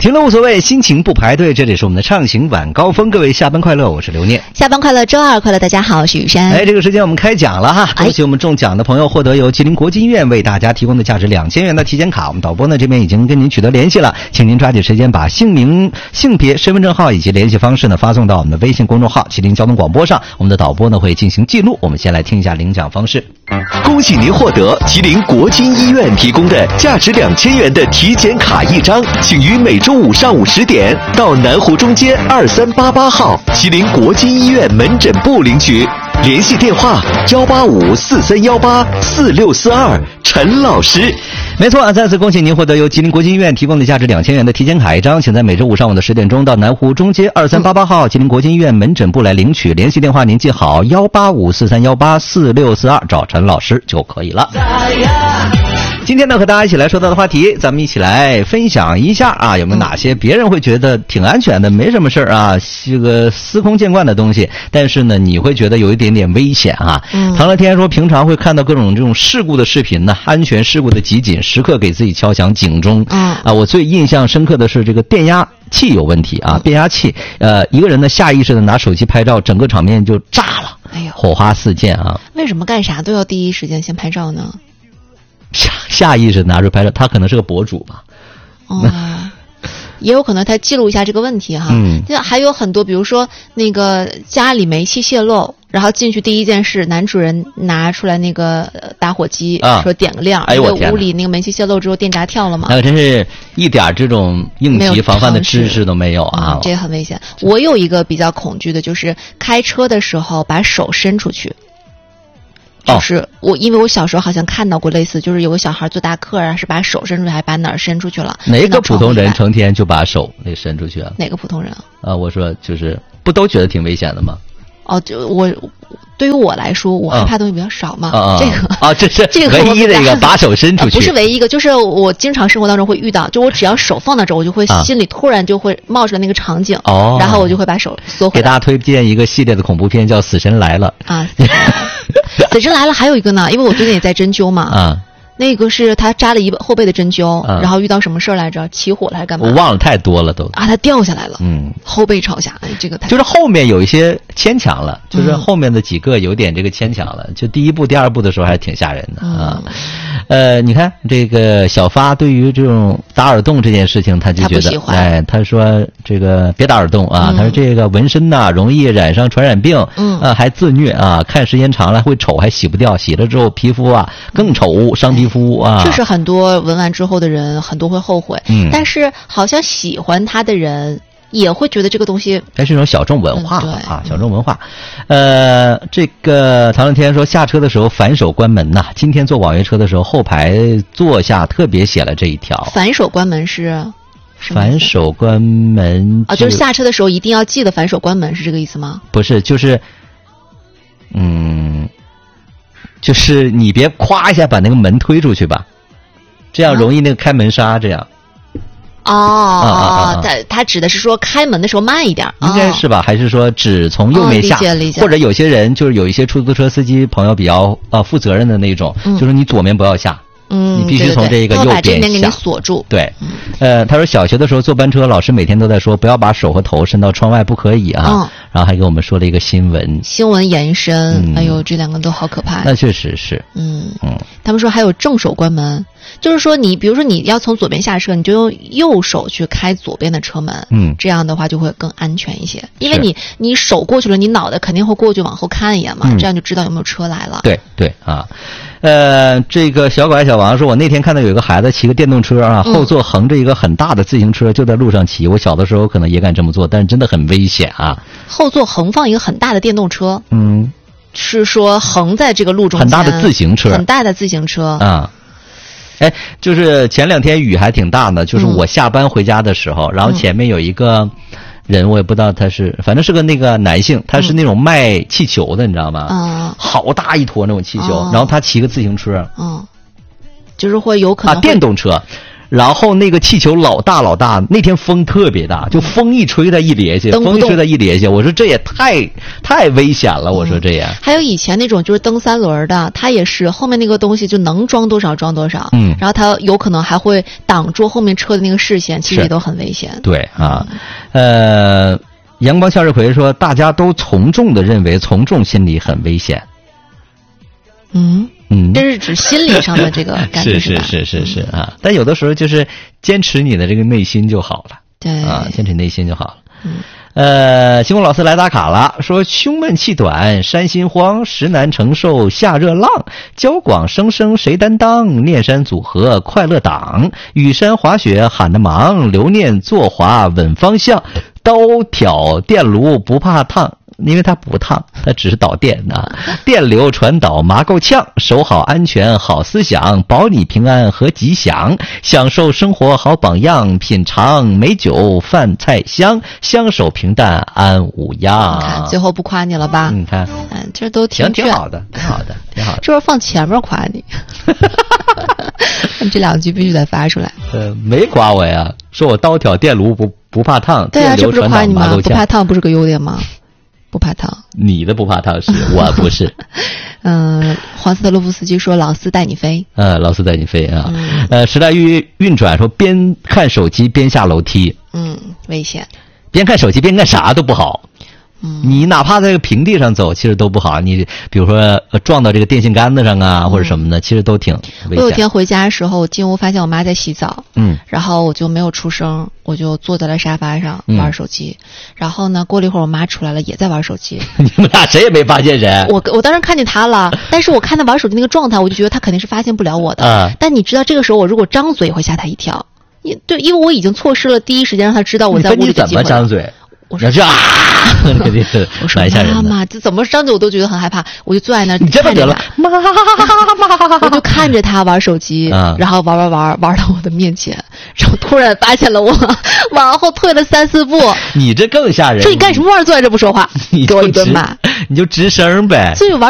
停了无所谓，心情不排队，这里是我们的畅行晚高峰。各位下班快乐，我是刘念。 下班快乐，周二快乐，大家好，我是雨山。 这个时间我们开奖了哈，恭喜我们中奖的朋友获得由吉林国际医院为大家提供的价值2000元的体检卡。我们导播呢这边已经跟您取得联系了，请您抓紧时间把姓名、性别、身份证号以及联系方式呢发送到我们的微信公众号吉林交通广播上，我们的导播呢会进行记录。我们先来听一下领奖方式。 恭喜您获得吉林国际医院提供的价值2000元的体检卡1张，请于每周五上午10点到南湖中街2388号吉林国际医院门诊部领取，联系电话18543184642，陈老师。 没错，再次恭喜您获得由吉林国际医院提供的价值2000元的体检卡1张，请在每周五上午的10点钟到南湖中街2388号吉林国际医院门诊部来领取，联系电话您记好18543184642，找陈老师就可以了。今天呢，和大家一起来说到的话题，咱们一起来分享一下啊，有没有哪些别人会觉得挺安全的，没什么事儿啊，是个司空见惯的东西，但是呢，你会觉得有一点点危险啊。唐乐天说，平常会看到各种这种事故的视频呢，安全事故的集锦，时刻给自己敲响警钟。我最印象深刻的是这个电压器有问题啊，变压器，一个人呢下意识的拿手机拍照，整个场面就炸了，火花四溅啊。 为什么干啥都要第一时间先拍照呢？ 下意识拿出拍照，他可能是个博主吧。 也有可能他记录一下这个问题哈。就还有很多，比如说那个家里煤气泄漏，然后进去第一件事，男主人拿出来那个打火机，说点个亮。因为屋里那个煤气泄漏之后，电闸跳了嘛。 真是一点这种应急防范的知识都没有啊！ 这也很危险。我有一个比较恐惧的，就是开车的时候把手伸出去。就是因为我小时候好像看到过类似，就是有个小孩坐大客啊，是把手伸出去，还把哪儿伸出去了？ 哪个普通人成天就把手伸出去啊？ 哪个普通人啊？我说就是不都觉得挺危险的吗？ 对于我来说，我害怕东西比较少嘛。 这是唯一的一个把手伸出去， 不是唯一一个，就是我经常生活当中会遇到，就我只要手放到这，我就会心里突然就会冒出来那个场景，然后我就会把手缩回来。 给大家推荐一个系列的恐怖片，叫《死神来了》 啊。死神来了还有一个呢，因为我最近也在针灸嘛。那个是他扎了一后背的针灸，然后遇到什么事儿来着？起火了还是干嘛？ 我忘了太多了都。 他掉下来了。后背朝下，这个就是后面有一些牵强了，就是后面的几个有点这个牵强了。就第一步、第二步的时候还挺吓人的啊。你看这个小发对于这种打耳洞这件事情，他就觉得，他说这个别打耳洞啊，他说这个纹身呐容易染上传染病，还自虐啊，看时间长了会丑，还洗不掉，洗了之后皮肤啊更丑，伤皮肤啊。 确实很多纹完之后的人很多会后悔，但是好像喜欢他的人也会觉得这个东西还是一种小众文化小众文化。这个唐乐天说，下车的时候反手关门呐。今天坐网约车的时候，后排坐下特别写了这一条。 反手关门是？ 反手关门就是下车的时候一定要记得反手关门，是这个意思吗？ 不是，就是就是你别咵一下把那个门推出去吧，这样容易那个开门刹这样。 他指的是说开门的时候慢一点， 应该是吧？还是说只从右面下？ 理解。 或者有些人就是有一些出租车司机朋友比较负责任的那种，就是你左面不要下。你必须从这个右边下， 把这边给你锁住。 对，他说小学的时候坐班车，老师每天都在说不要把手和头伸到窗外，不可以啊。然后还给我们说了一个新闻延伸。哎呦，这两个都好可怕。 那确实是。 他们说还有正手关门，就是说你比如说你要从左边下车，你就用右手去开左边的车门。这样的话就会更安全一些，因为你手过去了，你脑袋肯定会过去往后看一眼嘛，这样就知道有没有车来了。 对啊。这个小狗爱小王说，我那天看到有一个孩子骑个电动车啊，后座横着一个很大的自行车，就在路上骑。我小的时候可能也敢这么做，但是真的很危险啊。 后座横放一个很大的电动车，是说横在这个路中间， 很大的自行车， 很大的自行车啊。就是前2天雨还挺大的，就是我下班回家的时候，然后前面有一个人，我也不知道他是，反正是个那个男性，他是那种卖气球的，你知道吗？好大一坨那种气球，然后他骑个自行车， 就是会有可能电动车。 然后那个气球老大，那天风特别大，就风一吹它一咧下，风一吹它一咧下。我说这也太危险了，我说这也。 还有以前那种就是蹬3轮的，它也是后面那个东西就能装多少装多少，然后它有可能还会挡住后面车的那个视线，其实也都很危险。 对啊，阳光向日葵说，大家都从众的认为从众心理很危险。这是指心理上的这个感觉是啊，但有的时候就是坚持你的这个内心就好了。 对啊，坚持内心就好了。星空老师来打卡了，说胸闷气短，山心慌，时难承受夏热浪，交广声声谁担当？念山组合快乐党，雨山滑雪喊得忙，留念坐滑稳方向，刀挑电炉不怕烫。因为它不烫，它只是导电啊。电流传导麻够呛，守好安全好思想，保你平安和吉祥，享受生活好榜样，品尝美酒饭菜香，相守平淡安无恙。 看最后不夸你了吧？ 你看， 这都挺好的，挺好的。 这会儿放前面夸你，这2句必须得发出来。 没夸我呀，说我刀挑电炉不怕烫。 对啊， 这不是夸你吗？不怕烫不是个优点吗？不怕烫， 你的不怕烫是，我不是。 黄斯特洛夫斯基说：“老四带你飞。” 老四带你飞啊。时代运转说，边看手机边下楼梯。 危险。 边看手机边干啥都不好。你哪怕在这个平地上走，其实都不好。你比如说撞到这个电线杆子上啊，或者什么的，其实都挺危险。 我有天回家的时候，我进屋发现我妈在洗澡，然后我就没有出声，我就坐在了沙发上玩手机。然后呢，过了一会儿，我妈出来了，也在玩手机。 你们俩谁也没发现谁？ 我当然看见她了，但是我看她玩手机那个状态，我就觉得她肯定是发现不了我的。但你知道，这个时候我如果张嘴，会吓她一跳。因为我已经错失了第一时间让她知道我在屋里的机会。 你怎么张嘴？ 我说肯定是蛮吓人的。 妈妈，这怎么张嘴我都觉得很害怕，我就坐在那儿。 你这么得了，妈， 我就看着他玩手机，然后玩到我的面前，然后突然发现了我，往后退了3-4步。 你这更吓人！ 说你干什么玩意儿坐在这不说话？给我一顿骂， 你就吱声呗。 所以玩